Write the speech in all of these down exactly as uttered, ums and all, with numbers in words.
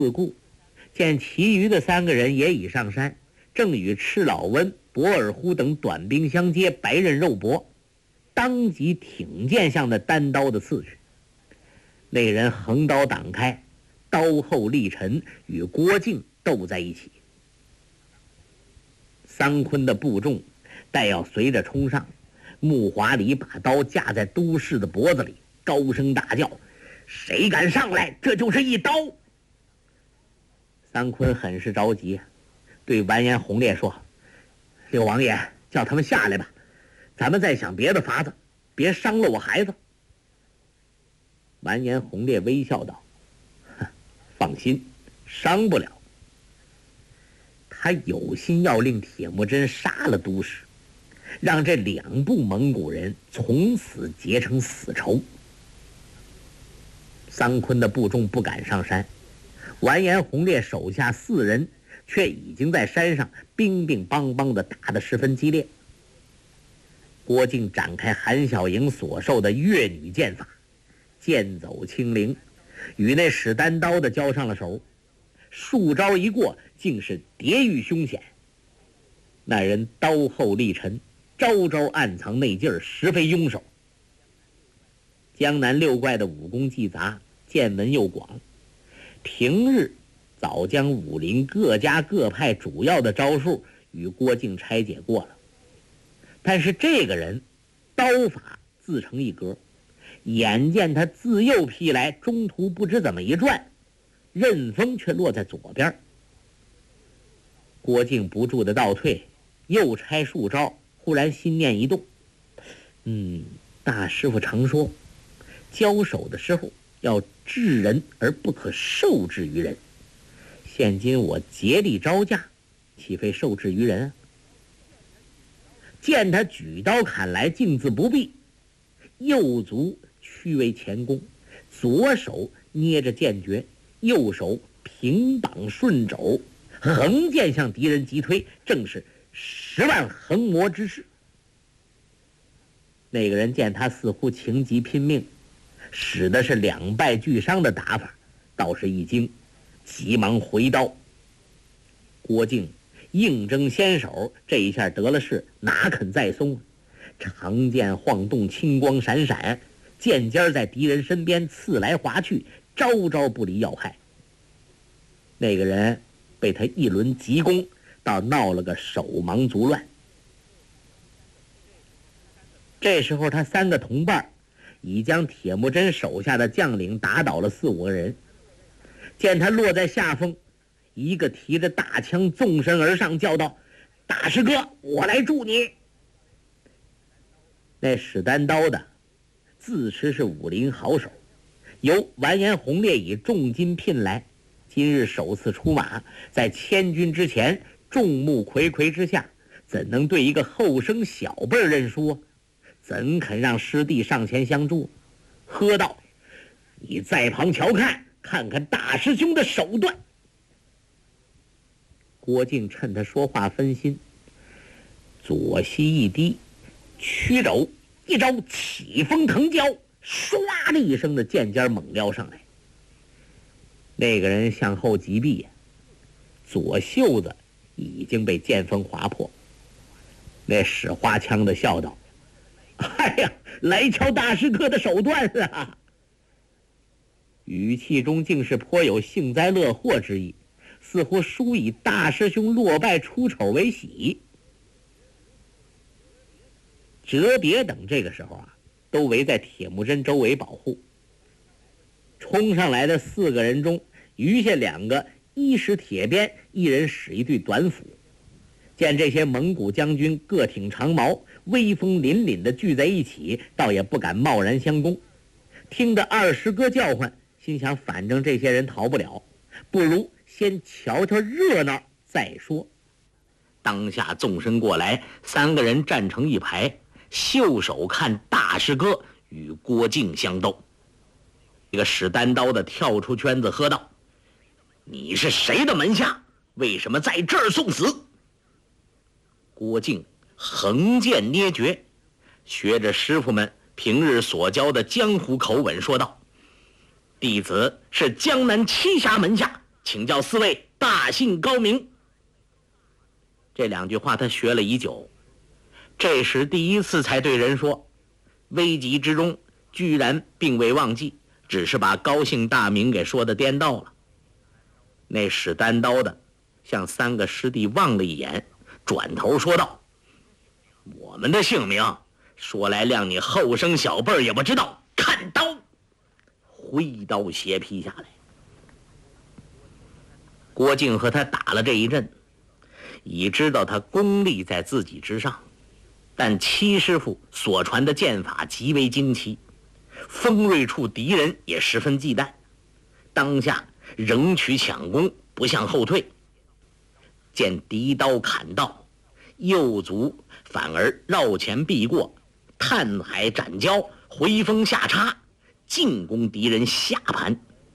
自顾，见其余的三个人也已上山，正与赤老温、博尔忽等短兵相接，白刃肉搏，当即挺剑向那单刀的刺去。那人横刀挡开，刀后立沉，与郭靖斗在一起。桑昆的部众待要随着冲上，木华里把刀架在都市的脖子里，高声大叫：谁敢上来，这就是一刀！桑昆很是着急，对完颜洪烈说：六王爷，叫他们下来吧，咱们再想别的法子，别伤了我孩子。完颜洪烈微笑道：放心，伤不了。他有心要令铁木真杀了都市，让这两部蒙古人从此结成死仇。桑昆的部众不敢上山，完颜洪烈手下四人却已经在山上乒乒乓乓地打得十分激烈。郭靖展开韩小莹所授的越女剑法，剑走轻灵，与那使单刀的交上了手，数招一过，竟是叠遇凶险。那人刀后立沉，招招暗藏内劲儿，实非庸手。江南六怪的武功既杂，见闻又广，平日早将武林各家各派主要的招数与郭靖拆解过了。但是这个人刀法自成一格，眼见他自右劈来，中途不知怎么一转，刃锋却落在左边。郭靖不住的倒退，又拆数招，忽然心念一动，嗯，大师傅常说，交手的时候要治人而不可受制于人。现今我竭力招架，岂非受制于人啊？见他举刀砍来，径自不避，右足屈为前弓，左手捏着剑诀，右手平绑顺肘，横剑向敌人急推，正是十万横魔之势。那个人见他似乎情急拼命，使的是两败俱伤的打法，倒是一惊，急忙回刀。郭靖应征先手，这一下得了势，哪肯再松？长剑晃动，青光闪闪，剑尖在敌人身边刺来划去，招招不离要害。那个人被他一轮急攻，倒闹了个手忙足乱。这时候他三个同伴已将铁木真手下的将领打倒了四五个人，见他落在下风，一个提着大枪纵身而上，叫道：大师哥，我来助你。那使单刀的自持是武林好手，由完颜洪烈以重金聘来，今日首次出马，在千军之前，众目睽睽之下，怎能对一个后生小辈认输？怎肯让师弟上前相助？喝道：你在旁瞧看，看看大师兄的手段。郭靖趁他说话分心，左膝一低，屈肘一招起风腾蛟，唰的一声的剑尖猛撩上来。那个人向后急避，左袖子已经被剑锋划破。那使花枪的笑道：哎呀，来瞧大师哥的手段啊！语气中竟是颇有幸灾乐祸之意，似乎殊以大师兄落败出丑为喜。哲别等这个时候啊，都围在铁木真周围保护。冲上来的四个人中，余下两个一使铁鞭，一人使一对短斧。见这些蒙古将军各挺长矛，威风凛凛地聚在一起，倒也不敢贸然相攻。听得二师哥叫唤，心想反正这些人逃不了，不如先瞧瞧热闹再说。当下纵身过来，三个人站成一排，袖手看大师哥与郭靖相斗。这个使单刀的跳出圈子喝道：你是谁的门下？为什么在这儿送死？郭靖横剑捏诀，学着师傅们平日所教的江湖口吻说道：弟子是江南栖霞门下请教四位大姓高明。这两句话他学了已久，这时第一次才对人说，危急之中居然并未忘记，只是把高姓大名给说的颠倒了。那使单刀的向三个师弟望了一眼，转头说道，我们的姓名说来谅你后生小辈儿也不知道，看刀！挥刀斜劈下来。郭靖和他打了这一阵，已知道他功力在自己之上，但七师傅所传的剑法极为精奇，锋锐处敌人也十分忌惮，当下仍取抢攻，不向后退。见敌刀砍到，右足反而绕前避过，探海斩蛟，回锋下插，进攻敌人下盘。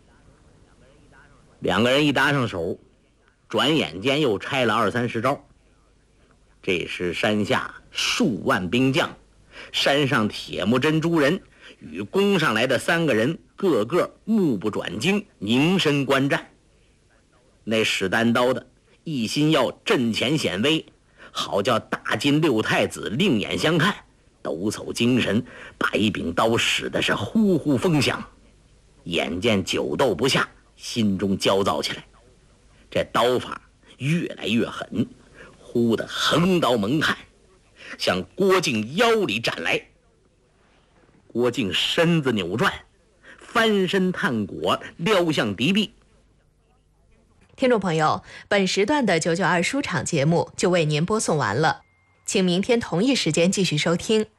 两个人一搭上手，转眼间又拆了二三十招。这时山下数万兵将，山上铁木真诸人与攻上来的三个人个个目不转睛，凝神观战。那使单刀的一心要阵前显威，好叫大金六太子另眼相看，抖擞精神，把一柄刀使的是呼呼风响。眼见久斗不下，心中焦躁起来，这刀法越来越狠，忽的横刀猛砍，向郭靖腰里斩来。郭靖身子扭转，翻身探果，撩向敌壁。 听众朋友，本时段的九九二书场节目就为您播送完了，请明天同一时间继续收听。